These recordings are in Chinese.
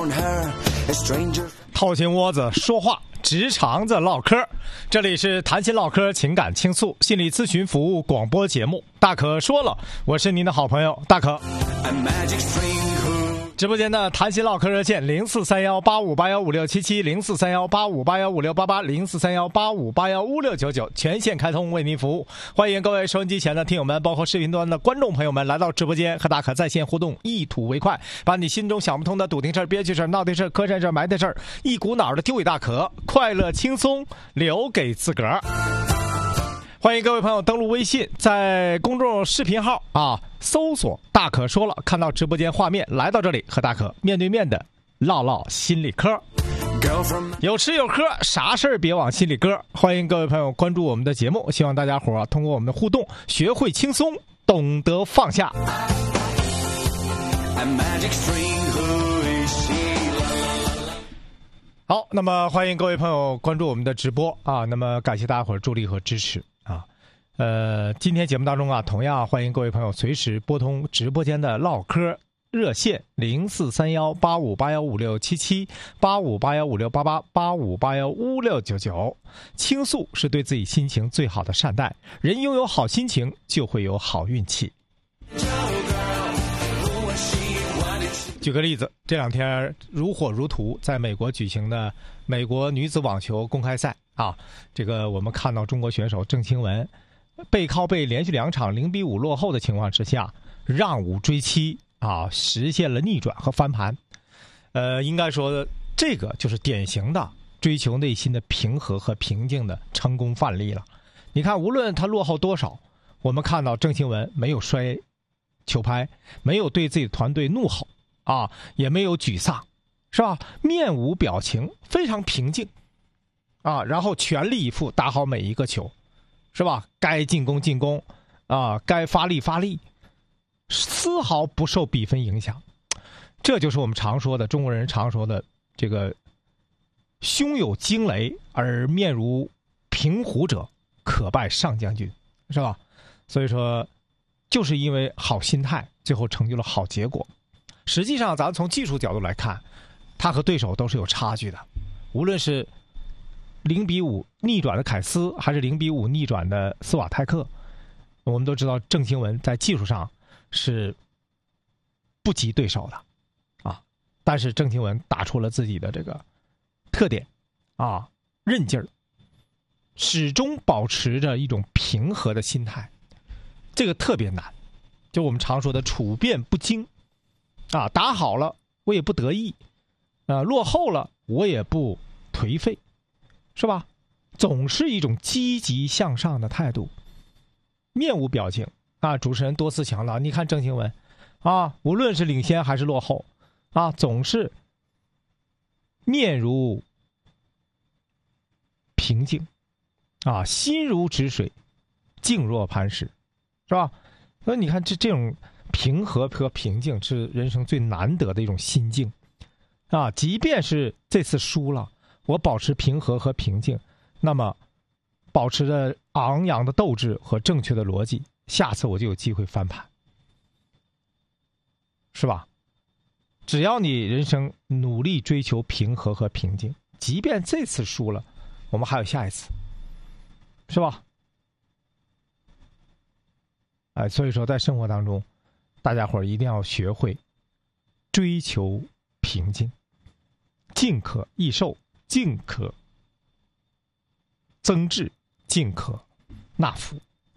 掏心窝子说话，直肠子唠嗑。这里是谈心唠嗑，情感倾诉，心理咨询服务广播节目。大可说了，我是您的好朋友大可。直播间的谈心唠嗑热线043185815677，043185815688，043185815699，全线开通为您服务。欢迎各位收音机前的听友们，包括视频端的观众朋友们来到直播间和大可在线互动，一吐为快，把你心中想不通的堵听事儿、憋屈事儿、闹的事儿、磕碜事儿、埋汰事儿，一股脑的丢给大可，快乐轻松留给自个儿。欢迎各位朋友登录微信，在公众视频号搜索大可说了，看到直播间画面，来到这里和大可面对面的唠唠心理嗑，有吃有喝，啥事儿别往心里搁。欢迎各位朋友关注我们的节目，希望大家伙通过我们的互动学会轻松，懂得放下。好，那么欢迎各位朋友关注我们的直播那么感谢大家伙助力和支持今天节目当中同样欢迎各位朋友随时拨通直播间的唠嗑热线043185815677，85815688，85815699。倾诉是对自己心情最好的善待，人拥有好心情就会有好运气。举个例子，这两天如火如荼在美国举行的美国女子网球公开赛这个我们看到中国选手郑钦文背靠背连续2场0-5落后的情况之下，让5追7实现了逆转和翻盘。应该说这个就是典型的追求内心的平和和平静的成功范例了。你看，无论他落后多少，我们看到郑钦文没有摔球拍，没有对自己的团队怒吼也没有沮丧，是吧？面无表情，非常平静然后全力以赴打好每一个球，是吧？该进攻进攻该发力发力，丝毫不受比分影响。这就是我们常说的，中国人常说的这个胸有惊雷而面如平湖者，可拜上将军，是吧？所以说就是因为好心态，最后成就了好结果。实际上咱们从技术角度来看，他和对手都是有差距的，无论是0-5逆转的凯斯，还是0-5逆转的斯瓦泰克，我们都知道郑钦文在技术上是不及对手的但是郑钦文打出了自己的这个特点韧劲儿，始终保持着一种平和的心态，这个特别难。就我们常说的处变不惊打好了我也不得意落后了我也不颓废，是吧？总是一种积极向上的态度，面无表情主持人多次强调，你看郑钦文无论是领先还是落后总是面如平静心如止水，静若磐石，是吧？所以你看这种平和和平静是人生最难得的一种心境即便是这次输了，我保持平和和平静，那么保持着昂扬的斗志和正确的逻辑，下次我就有机会翻盘，是吧？只要你人生努力追求平和和平静，即便这次输了，我们还有下一次，是吧？所以说在生活当中，大家伙一定要学会追求平静，静可益寿，静可增智，静可纳福。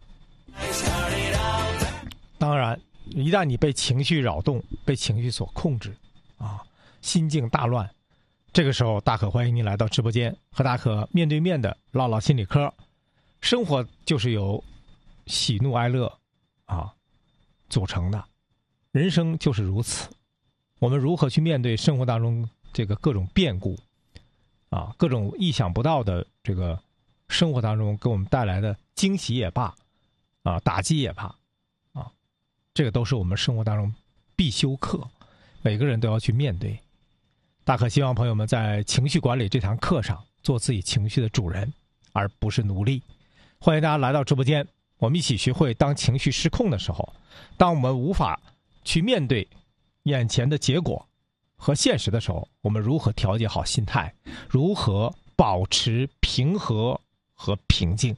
当然一旦你被情绪扰动，被情绪所控制心境大乱，这个时候大可欢迎您来到直播间，和大可面对面的唠唠心理嗑。生活就是由喜怒哀乐组成的，人生就是如此。我们如何去面对生活当中这个各种变故各种意想不到的这个生活当中给我们带来的惊喜也罢打击也罢这个都是我们生活当中必修课，每个人都要去面对。大可希望朋友们在情绪管理这堂课上做自己情绪的主人，而不是奴隶。欢迎大家来到直播间，我们一起学会当情绪失控的时候，当我们无法去面对眼前的结果和现实的时候，我们如何调节好心态，如何保持平和和平静。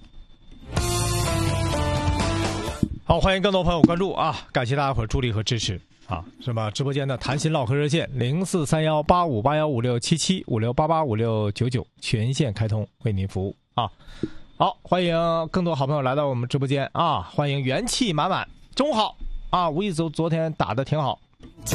好，欢迎更多朋友关注啊！感谢大家伙助力和支持啊！是吧？直播间的谈心唠嗑热线04318581567756885699全线开通，为您服务啊！好，欢迎更多好朋友来到我们直播间啊！欢迎元气满满，中午好啊！吴亦祖昨天打得挺好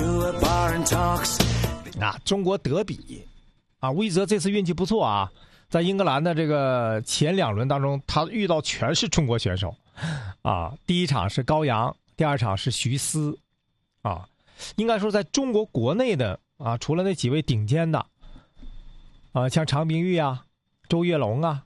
啊！中国德比啊，吴亦泽这次运气不错啊，在英格兰的这个前2轮当中，他遇到全是中国选手。啊，第一场是高阳，第2场是徐思，啊，应该说在中国国内的啊，除了那几位顶尖的，啊，像常冰玉啊、周跃龙啊，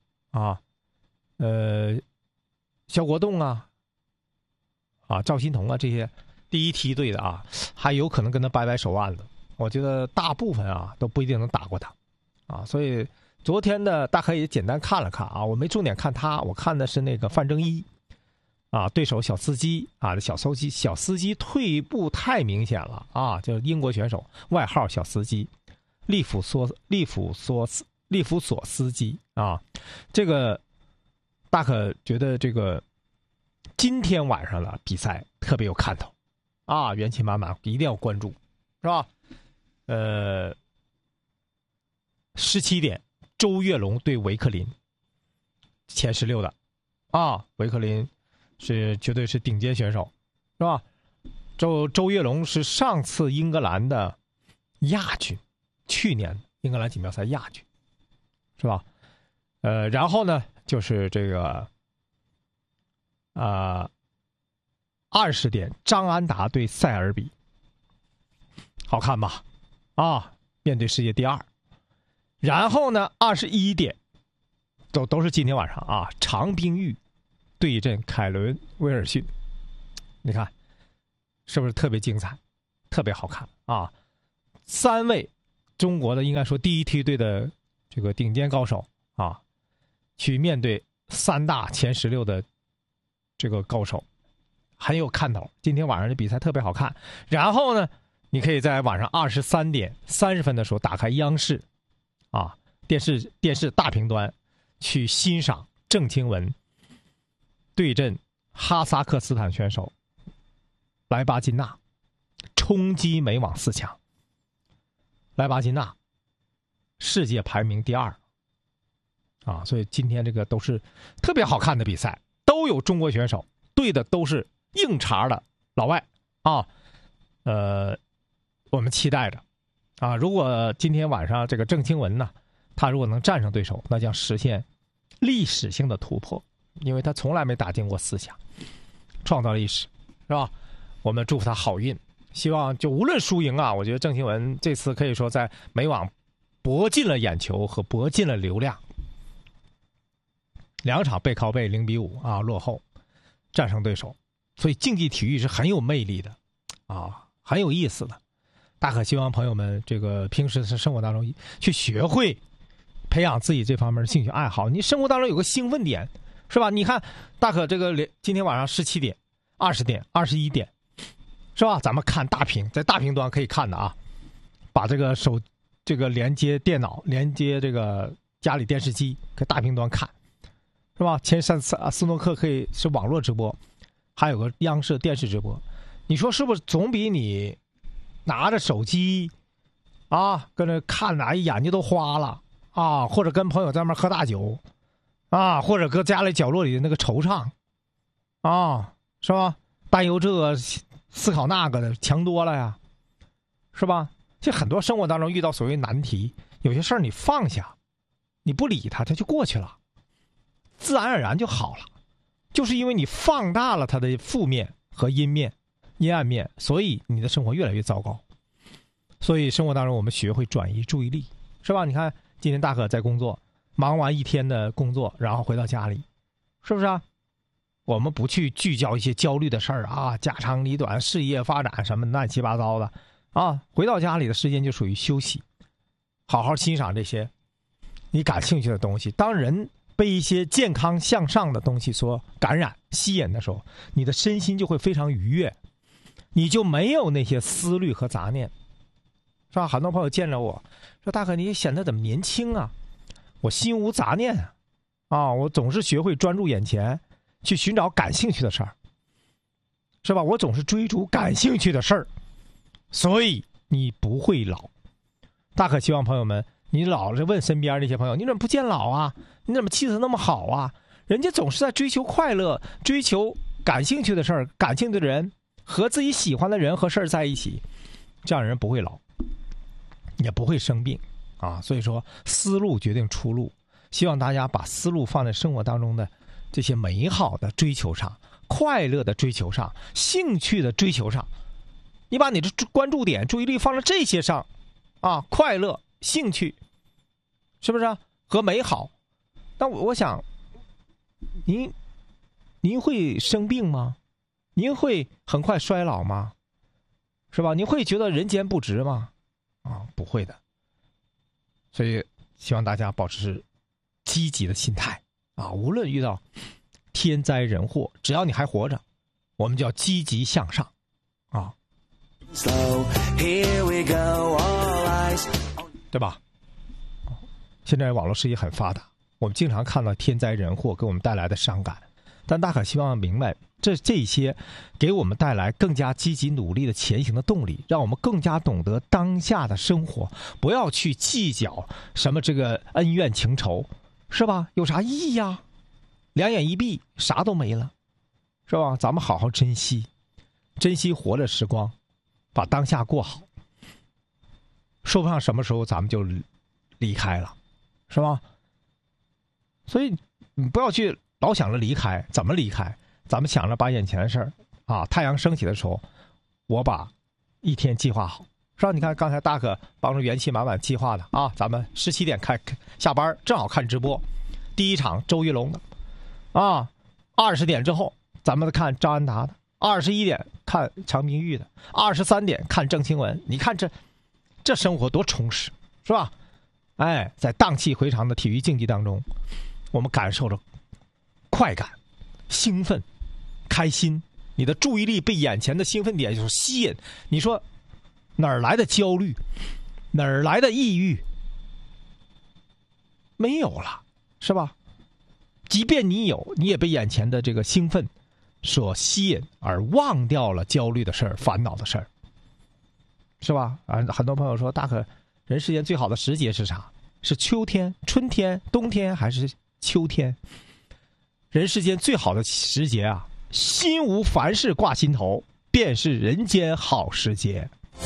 肖国栋啊，赵欣彤啊这些第一梯队的啊，还有可能跟他掰手腕子。我觉得大部分啊都不一定能打过他，啊，所以。昨天的大概也简单看了看啊，我没重点看他，我看的是那个范正一，啊，对手小司机啊，小司机退步太明显了啊，就是英国选手，外号小司机，利弗索斯基啊，这个大可觉得这个今天晚上的比赛特别有看头啊，元气满满，一定要关注，是吧？17点。周跃龙对维克林，前16的啊，维克林是绝对是顶尖选手，是吧？周跃龙是上次英格兰的亚军，去年英格兰锦标赛亚军，是吧？然后呢，就是这个20点张安达对塞尔比，好看吧？啊，面对世界第2。然后呢，21点，都是今天晚上啊，常冰玉对阵凯伦威尔逊，你看是不是特别精彩，特别好看啊？3位中国的应该说第一梯队的这个顶尖高手啊，去面对3大前16的这个高手，很有看头。今天晚上的比赛特别好看。然后呢，你可以在晚上23点30分的时候打开央视。啊，电视大屏端去欣赏郑钦文对阵哈萨克斯坦选手莱巴金娜，冲击美网4强。莱巴金娜世界排名第2啊，所以今天这个都是特别好看的比赛，都有中国选手，对的都是硬茬的老外啊，我们期待着。啊，如果今天晚上这个郑钦文呢，他如果能战胜对手，那将实现历史性的突破，因为他从来没打进过4强，创造历史，是吧？我们祝福他好运，希望就无论输赢啊，我觉得郑钦文这次可以说在美网博进了眼球和博进了流量，2场背靠背0-5啊落后，战胜对手，所以竞技体育是很有魅力的，啊，很有意思的。大可希望朋友们这个平时生活当中去学会培养自己这方面的兴趣爱好。你生活当中有个兴奋点，是吧？你看大可这个今天晚上17点、20点、21点，是吧？咱们看大屏，在大屏端可以看的啊。把这个这个连接电脑，连接这个家里电视机，在大屏端看，是吧？斯诺克可以是网络直播，还有个央视电视直播。你说是不是总比你拿着手机啊跟着看哪眼睛都花了啊，或者跟朋友在那边喝大酒啊，或者搁家里角落里的那个惆怅啊，是吧？担忧这个思考那个的强多了呀，是吧？就很多生活当中遇到所谓难题，有些事儿你放下，你不理它，它就过去了，自然而然就好了。就是因为你放大了它的负面和阴暗面，所以你的生活越来越糟糕。所以生活当中我们学会转移注意力，是吧？你看今天大可在工作，忙完一天的工作，然后回到家里，是不是啊？我们不去聚焦一些焦虑的事儿啊，家长里短、事业发展什么乱七八糟的啊，回到家里的时间就属于休息，好好欣赏这些你感兴趣的东西。当人被一些健康向上的东西所感染吸引的时候，你的身心就会非常愉悦，你就没有那些思虑和杂念， 是吧？很多朋友见着我说：“大哥，你显得怎么年轻啊？”我心无杂念啊，我总是学会专注眼前，去寻找感兴趣的事儿，是吧？我总是追逐感兴趣的事儿，所以你不会老。大可希望朋友们，你老是问身边那些朋友：“你怎么不见老啊？你怎么气色那么好啊？”人家总是在追求快乐，追求感兴趣的事儿，感兴趣的人，和自己喜欢的人和事儿在一起，这样人不会老，也不会生病啊。所以说，思路决定出路。希望大家把思路放在生活当中的这些美好的追求上，快乐的追求上，兴趣的追求上。你把你的关注点、注意力放在这些上，啊，快乐、兴趣，是不是和美好？那我想，您会生病吗？您会很快衰老吗？是吧？您会觉得人间不值吗？啊，不会的。所以希望大家保持积极的心态啊！无论遇到天灾人祸，只要你还活着，我们就要积极向上啊！对吧？现在网络世界很发达，我们经常看到天灾人祸给我们带来的伤感，但大可希望明白，这些给我们带来更加积极努力的前行的动力，让我们更加懂得当下的生活，不要去计较什么这个恩怨情仇，是吧？有啥意义呀？两眼一闭，啥都没了，是吧？咱们好好珍惜活着时光，把当下过好。说不上什么时候咱们就离开了，是吧？所以你不要去老想着离开，怎么离开？咱们想着把眼前的事儿啊，太阳升起的时候，我把一天计划好，是吧？你看刚才大可帮助元气满满计划的啊，咱们17点下班，正好看直播，第一场周玉龙的啊，20点之后咱们看张安达的，21点看常明玉的，23点看郑清文。你看这生活多充实，是吧？哎，在荡气回肠的体育竞技当中，我们感受着快感、兴奋、开心。你的注意力被眼前的兴奋点所吸引，你说哪儿来的焦虑？哪儿来的抑郁？没有了，是吧？即便你有，你也被眼前的这个兴奋所吸引，而忘掉了焦虑的事儿、烦恼的事儿，是吧？啊，很多朋友说，大可人世间最好的时节是啥？是秋天、春天、冬天还是秋天？人世间最好的时节啊，心无凡事挂心头，便是人间好时节。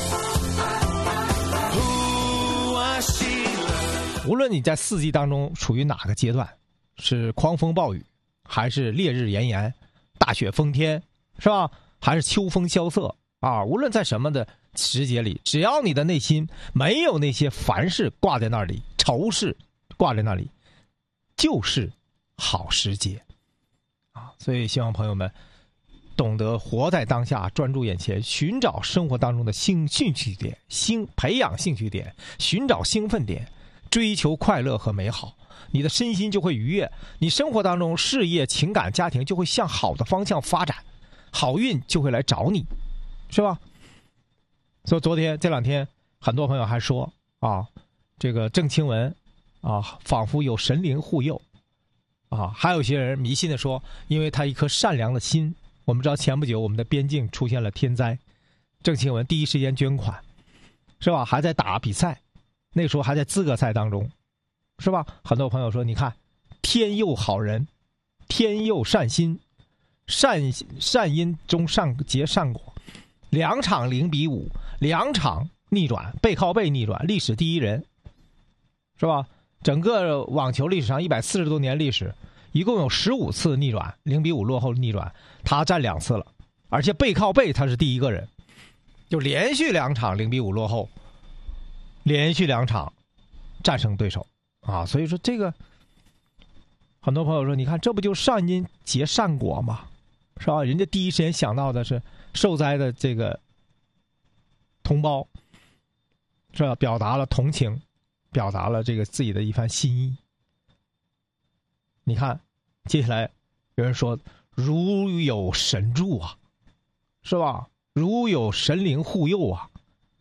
无论你在4季当中处于哪个阶段，是狂风暴雨，还是烈日炎炎、大雪封天，是吧？还是秋风萧瑟啊？无论在什么的时节里，只要你的内心没有那些烦事挂在那里，愁事挂在那里，就是好时节啊！所以希望朋友们懂得活在当下，专注眼前，寻找生活当中的兴趣点，培养兴趣点，寻找兴奋点，追求快乐和美好，你的身心就会愉悦，你生活当中事业、情感、家庭就会向好的方向发展，好运就会来找你，是吧？所以昨天这2天，很多朋友还说啊，这个郑清文啊，仿佛有神灵护佑啊，还有些人迷信的说，因为他一颗善良的心。我们知道前不久我们的边境出现了天灾，郑清文第一时间捐款，是吧？还在打比赛，那时候还在资格赛当中，是吧？很多朋友说，你看天佑好人，天佑善心，善因中结善果，2场0-5，2场逆转，背靠背逆转，历史第一人，是吧？整个网球历史上140多年历史，一共有15次逆转，0-5落后逆转，他占2次了，而且背靠背他是第一个人，就连续2场0-5落后，连续2场战胜对手啊！所以说这个，很多朋友说，你看这不就善因结善果吗？是吧？人家第一时间想到的是受灾的这个同胞，是吧？表达了同情，表达了这个自己的一番心意。你看，接下来有人说，如有神助啊，是吧？如有神灵护佑啊，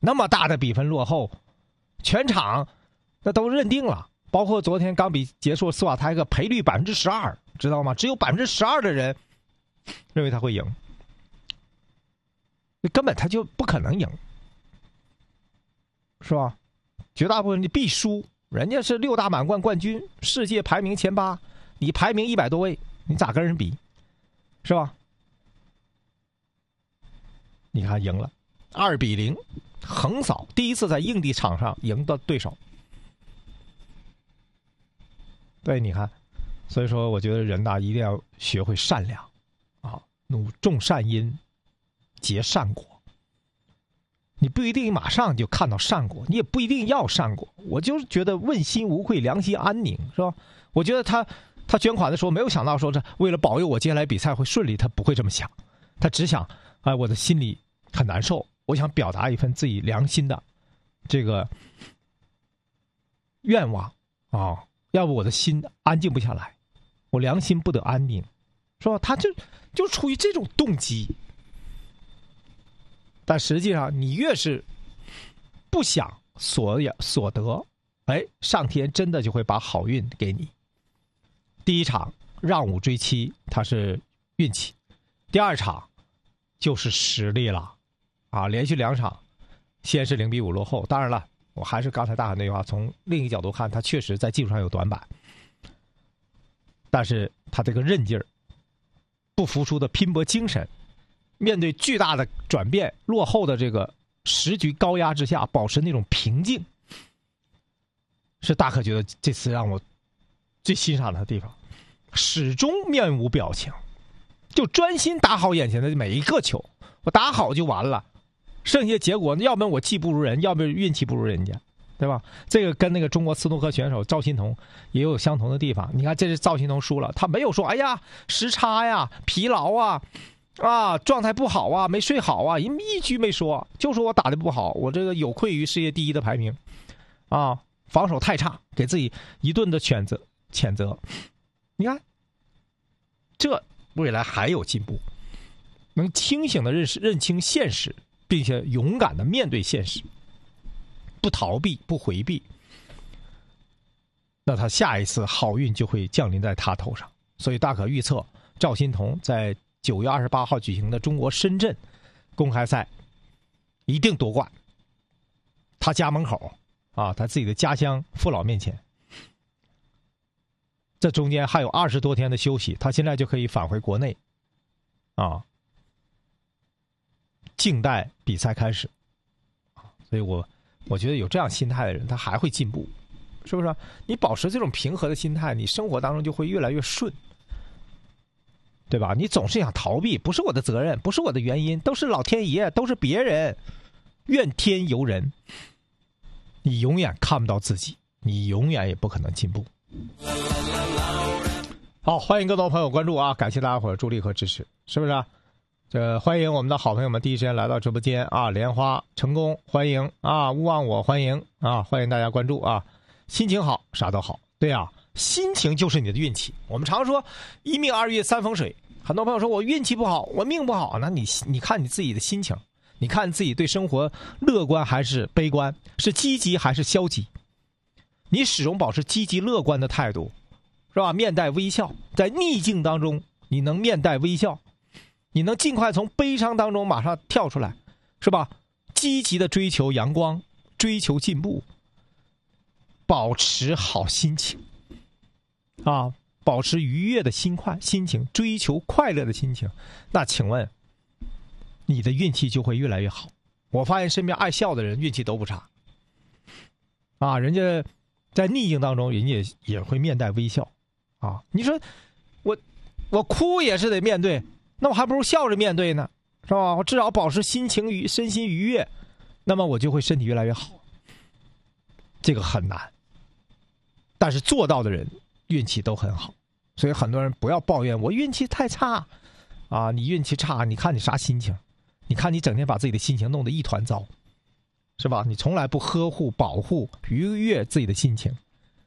那么大的比分落后，全场那都认定了。包括昨天刚比结束，斯瓦泰克赔率12%，知道吗？只有12%的人认为他会赢，根本他就不可能赢，是吧？绝大部分你必输，人家是6大满贯冠军，世界排名前8，你排名100多位，你咋跟人比，是吧？你看赢了，2-0，横扫，第一次在硬地场上赢的对手。对，你看，所以说我觉得人呐一定要学会善良啊，种善因，结善果。你不一定马上就看到善果，你也不一定要善果。我就是觉得问心无愧，良心安宁，是吧？我觉得他捐款的时候没有想到说这为了保佑我接下来比赛会顺利，他不会这么想，他只想我的心里很难受，我想表达一份自己良心的这个愿望啊。要不我的心安静不下来，我良心不得安宁，是吧？他就出于这种动机，但实际上你越是不想所得，上天真的就会把好运给你。第一场让5追7，他是运气；第2场就是实力了啊！连续2场，先是0-5落后，当然了。我还是刚才大喊那句话，从另一个角度看，他确实在技术上有短板，但是他这个韧劲儿、不服输的拼搏精神，面对巨大的转变、落后的这个10局高压之下，保持那种平静，是大可觉得这次让我最欣赏的地方。始终面无表情，就专心打好眼前的每一个球，我打好就完了。剩下结果，要不然我技不如人，要不然运气不如人家，对吧？这个跟那个中国斯诺克选手赵心童也有相同的地方。你看，这是赵心童输了，他没有说哎呀时差呀、疲劳啊、状态不好啊、没睡好啊，一句没说，就说我打得不好，我这个有愧于世界第1的排名啊，防守太差，给自己一顿的谴责。你看，这未来还有进步，能清醒的认清现实。并且勇敢的面对现实，不逃避，不回避，那他下一次好运就会降临在他头上。所以大可预测，赵心童在9月28号举行的中国深圳公开赛一定夺冠。他家门口啊，他自己的家乡父老面前，这中间还有20多天的休息，他现在就可以返回国内啊。静待比赛开始，所以我觉得有这样心态的人，他还会进步，是不是？你保持这种平和的心态，你生活当中就会越来越顺，对吧？你总是想逃避，不是我的责任，不是我的原因，都是老天爷，都是别人，怨天尤人，你永远看不到自己，你永远也不可能进步。好，欢迎更多朋友关注啊！感谢大家伙的助力和支持，是不是啊？欢迎我们的好朋友们第一时间来到直播间啊！莲花成功欢迎啊！勿忘我欢迎啊！欢迎大家关注啊！心情好啥都好，对啊，心情就是你的运气。我们常说1命2运3风水，很多朋友说我运气不好，我命不好，那你看你自己的心情，你看自己对生活乐观还是悲观，是积极还是消极？你始终保持积极乐观的态度，是吧？面带微笑，在逆境当中你能面带微笑。你能尽快从悲伤当中马上跳出来，是吧？积极的追求阳光，追求进步，保持好心情啊，保持愉悦的心情，追求快乐的心情。那请问，你的运气就会越来越好。我发现身边爱笑的人运气都不差啊，人家在逆境当中，人家也会面带微笑啊。你说我哭也是得面对。那我还不如笑着面对呢，是吧？我至少保持身心愉悦，那么我就会身体越来越好。这个很难，但是做到的人运气都很好。所以很多人不要抱怨我运气太差啊！你运气差，你看你啥心情？你看你整天把自己的心情弄得一团糟，是吧？你从来不呵护、保护、愉悦自己的心情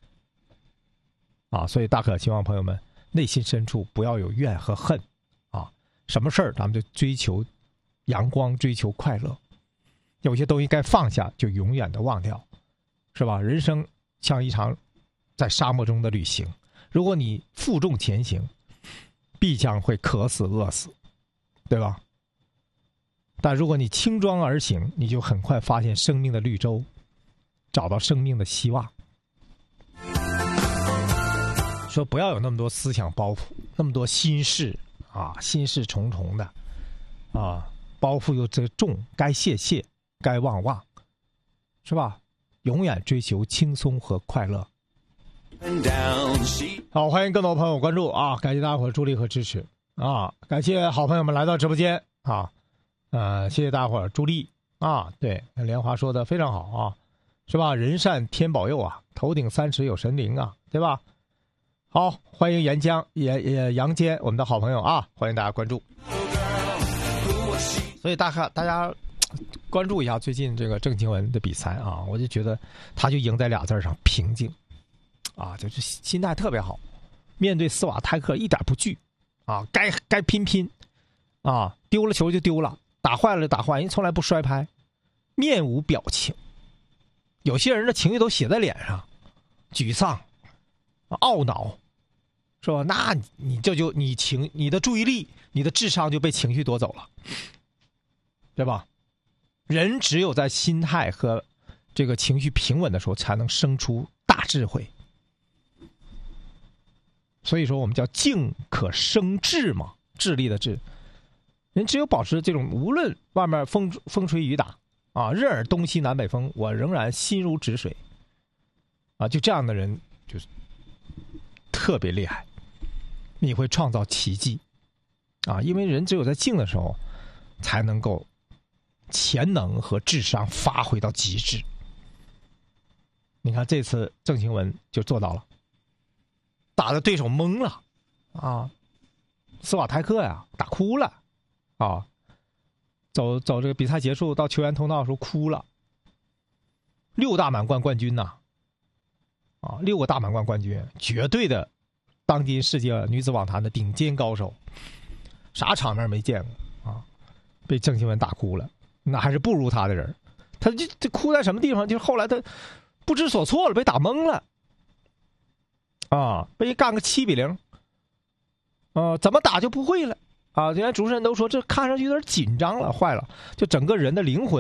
啊！所以大可希望朋友们内心深处不要有怨和恨。什么事儿咱们就追求阳光，追求快乐有些东西该放下就永远的忘掉，是吧？人生像一场在沙漠中的旅行，如果你负重前行，必将会渴死饿死，对吧？但如果你轻装而行，你就很快发现生命的绿洲，找到生命的希望。说不要有那么多思想包袱，那么多心事啊，心事重重的啊，包袱又这重，该卸卸，该忘忘，是吧？永远追求轻松和快乐。好，欢迎更多朋友关注啊！感谢大家伙的助力和支持啊！感谢好朋友们来到直播间啊！谢谢大家伙助力啊！对，莲花说的非常好啊，是吧？人善天保佑啊，头顶30有神灵啊，对吧？好，欢迎杨坚，我们的好朋友啊，欢迎大家关注。所以大家关注一下最近这个郑钦文的比赛啊，我就觉得他就赢在俩字上，平静啊，就是心态特别好，面对斯瓦泰克一点不惧啊，该拼啊，丢了球就丢了，打坏了就打坏，人从来不摔拍，面无表情。有些人的情绪都写在脸上，沮丧、懊恼，是吧？那你的注意力、你的智商就被情绪夺走了，对吧？人只有在心态和这个情绪平稳的时候，才能生出大智慧。所以说，我们叫静可生智嘛，智力的智。人只有保持这种，无论外面风吹雨打啊，任尔东西南北风，我仍然心如止水啊，就这样的人就是特别厉害，你会创造奇迹啊！因为人只有在静的时候，才能够潜能和智商发挥到极致。你看这次郑钦文就做到了，打的对手懵了啊，斯瓦泰克呀打哭了啊，走这个比赛结束到球员通道的时候哭了。6大满贯冠军呐，啊，6个大满贯冠军，绝对的当今世界女子网坛的顶尖高手，啥场面没见过啊，被郑钦文打哭了，那还是不如他的人，他这哭在什么地方？就是后来他不知所措了，被打懵了啊，被干个7-0，怎么打就不会了啊！原来主持人都说这看上去有点紧张了，坏了，就整个人的灵魂